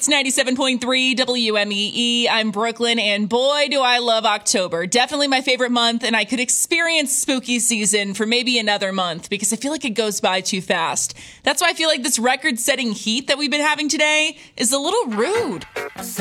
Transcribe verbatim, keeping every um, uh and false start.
It's ninety-seven point three W M E E. I'm Brooklyn, and boy, do I love October. Definitely my favorite month, and I could experience spooky season for maybe another month because I feel like it goes by too fast. That's why I feel like this record-setting heat that we've been having today is a little rude.